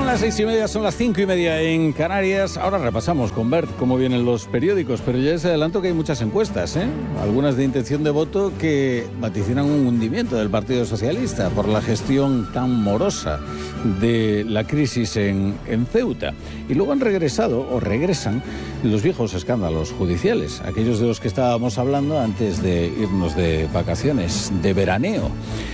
Son las 6:30, son las 5:30 en Canarias. Ahora repasamos con Bert cómo vienen los periódicos, pero ya les adelanto que hay muchas encuestas, algunas de intención de voto que vaticinan un hundimiento del Partido Socialista por la gestión tan morosa de la crisis en Ceuta. Y luego han regresado, o regresan, los viejos escándalos judiciales, aquellos de los que estábamos hablando antes de irnos de vacaciones, de veraneo.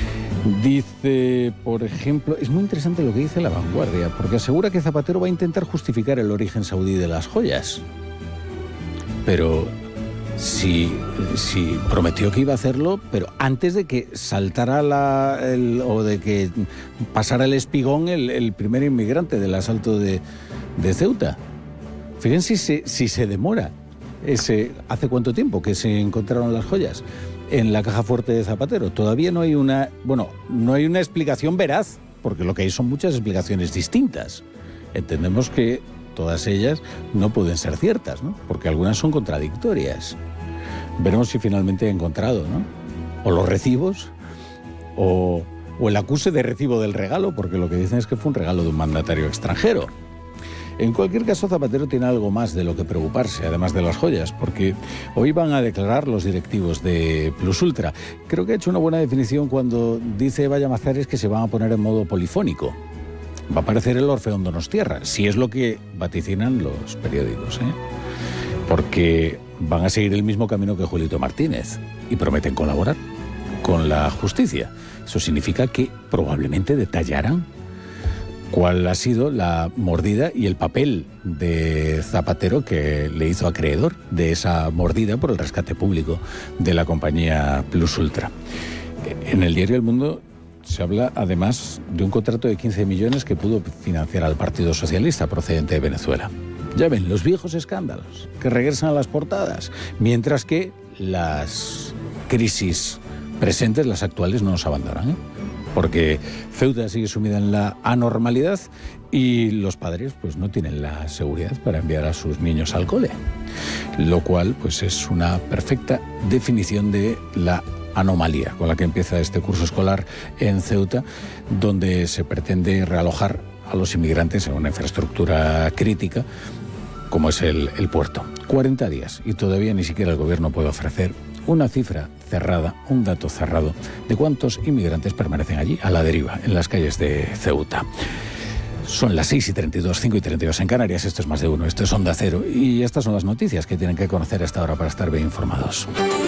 Dice, por ejemplo, es muy interesante lo que dice La Vanguardia, porque asegura que Zapatero va a intentar justificar el origen saudí de las joyas. Pero si prometió que iba a hacerlo, pero antes de que saltara o de que pasara el espigón el primer inmigrante del asalto de Ceuta. Fíjense si se demora. ¿Hace cuánto tiempo que se encontraron las joyas en la caja fuerte de Zapatero? Todavía no hay una explicación veraz, porque lo que hay son muchas explicaciones distintas. Entendemos que todas ellas no pueden ser ciertas, ¿no? Porque algunas son contradictorias. Veremos si finalmente he encontrado, ¿no? O los recibos, o el acuse de recibo del regalo, porque lo que dicen es que fue un regalo de un mandatario extranjero. En cualquier caso, Zapatero tiene algo más de lo que preocuparse, además de las joyas, porque hoy van a declarar los directivos de Plus Ultra. Creo que ha hecho una buena definición cuando dice Eva Llamazares que se van a poner en modo polifónico. Va a aparecer el Orfeón Donostierra, si es lo que vaticinan los periódicos, porque van a seguir el mismo camino que Julito Martínez y prometen colaborar con la justicia. Eso significa que probablemente detallarán cuál ha sido la mordida y el papel de Zapatero que le hizo acreedor de esa mordida por el rescate público de la compañía Plus Ultra. En el diario El Mundo se habla además de un contrato de 15 millones que pudo financiar al Partido Socialista procedente de Venezuela. Ya ven, los viejos escándalos que regresan a las portadas, mientras que las crisis presentes, las actuales, no nos abandonan, porque Ceuta sigue sumida en la anormalidad y los padres pues no tienen la seguridad para enviar a sus niños al cole, lo cual pues es una perfecta definición de la anomalía con la que empieza este curso escolar en Ceuta, donde se pretende realojar a los inmigrantes en una infraestructura crítica como es el puerto. 40 días y todavía ni siquiera el gobierno puede ofrecer una cifra cerrada, un dato cerrado de cuántos inmigrantes permanecen allí a la deriva en las calles de Ceuta. Son las 6:32, 5:32 en Canarias. Esto es Más de Uno, esto es Onda Cero y estas son las noticias que tienen que conocer a esta hora para estar bien informados.